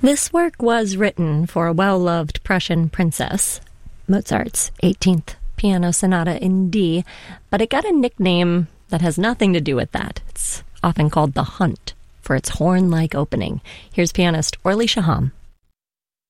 This work was written for a well-loved Prussian princess, Mozart's 18th Piano Sonata in D, but it got a nickname that has nothing to do with that. It's often called the Hunt for its horn-like opening. Here's pianist Orly Shaham.